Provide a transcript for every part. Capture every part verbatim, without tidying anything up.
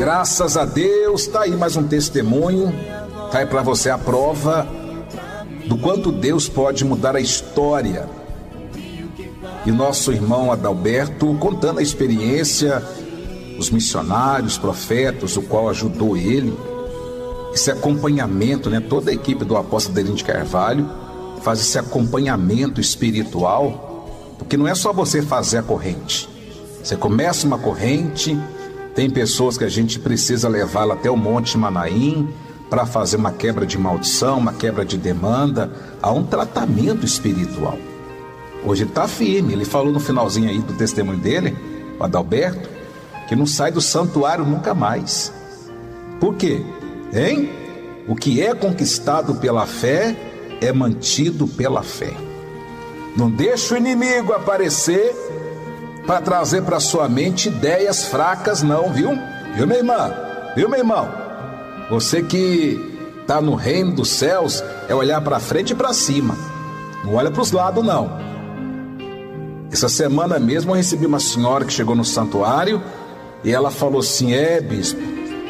Graças a Deus, tá aí mais um testemunho, tá aí para você a prova do quanto Deus pode mudar a história. E nosso irmão Adalberto contando a experiência, os missionários, profetas, o qual ajudou ele, esse acompanhamento, né? Toda a equipe do apóstolo Adelino de Carvalho faz esse acompanhamento espiritual, porque não é só você fazer a corrente. Você começa uma corrente, tem pessoas que a gente precisa levá-la até o Monte Manaim para fazer uma quebra de maldição, uma quebra de demanda. Há um tratamento espiritual. Hoje ele está firme, ele falou no finalzinho aí do testemunho dele, o Adalberto, que não sai do santuário nunca mais. Por quê? Hein? O que é conquistado pela fé é mantido pela fé. Não deixa o inimigo aparecer para trazer para sua mente ideias fracas não, viu? Viu, minha irmã? Viu, meu irmão? Você que está no reino dos céus é olhar para frente e para cima. Não olha para os lados, não. Essa semana mesmo eu recebi uma senhora que chegou no santuário e ela falou assim: é, bispo,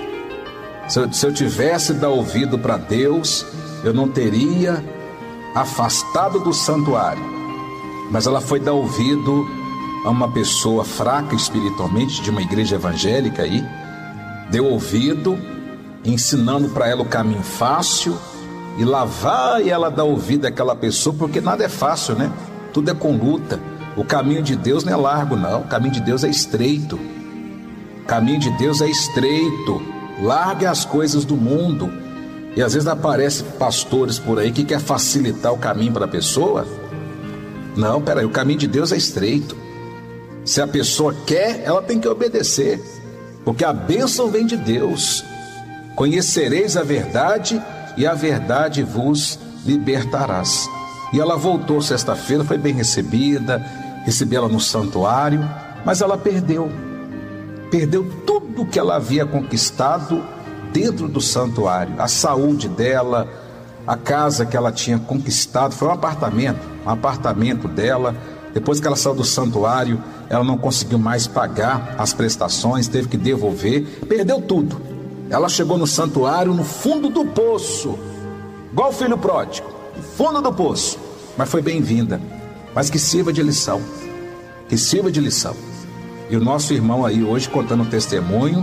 se eu, se eu tivesse dado ouvido para Deus, eu não teria afastado do santuário. Mas ela foi dar ouvido a uma pessoa fraca espiritualmente, de uma igreja evangélica aí, deu ouvido, ensinando para ela o caminho fácil, e lá vai ela dar ouvido àquela pessoa, porque nada é fácil, né? Tudo é com luta. O caminho de Deus não é largo, não. O caminho de Deus é estreito. O caminho de Deus é estreito. Largue as coisas do mundo. E às vezes aparecem pastores por aí que quer facilitar o caminho para a pessoa. Não, peraí, o caminho de Deus é estreito. Se a pessoa quer, ela tem que obedecer, porque a bênção vem de Deus. Conhecereis a verdade e a verdade vos libertarás. E ela voltou sexta-feira, foi bem recebida, recebi ela no santuário, mas ela perdeu. Perdeu tudo que ela havia conquistado dentro do santuário. A saúde dela, a casa que ela tinha conquistado, foi um apartamento, um apartamento dela. Depois que ela saiu do santuário, ela não conseguiu mais pagar as prestações, teve que devolver, perdeu tudo. Ela chegou no santuário no fundo do poço, igual o filho pródigo, no fundo do poço, mas foi bem-vinda. Mas que sirva de lição, que sirva de lição. E o nosso irmão aí hoje contando um testemunho,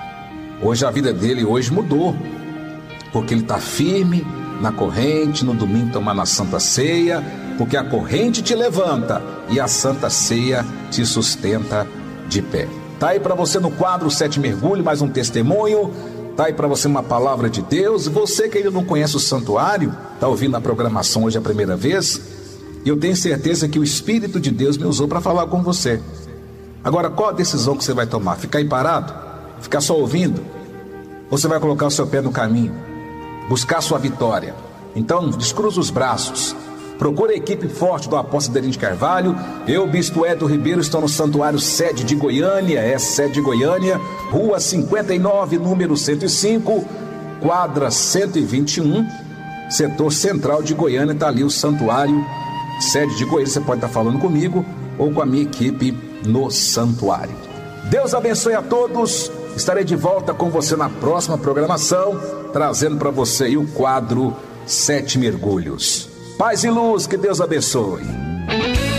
hoje a vida dele hoje mudou, porque ele está firme na corrente, no domingo tomando a Santa Ceia, porque a corrente te levanta e a Santa Ceia te sustenta de pé. Tá aí para você no quadro Sete Mergulhos, mais um testemunho. Tá aí para você uma palavra de Deus. Você que ainda não conhece o santuário, tá ouvindo a programação hoje a primeira vez, e eu tenho certeza que o Espírito de Deus me usou para falar com você. Agora, qual a decisão que você vai tomar? Ficar aí parado? Ficar só ouvindo? Ou você vai colocar o seu pé no caminho? Buscar a sua vitória? Então, descruza os braços. Procure a equipe forte do apóstolo Adelino de Carvalho. Eu, bispo Edo Ribeiro, estou no Santuário Sede de Goiânia, é Sede de Goiânia, rua cinquenta e nove, número cento e cinco, quadra cento e vinte e um, setor central de Goiânia, está ali o Santuário Sede de Goiânia. Você pode estar falando comigo ou com a minha equipe no santuário. Deus abençoe a todos. Estarei de volta com você na próxima programação, trazendo para você aí o quadro Sete Mergulhos. Paz e luz, que Deus abençoe.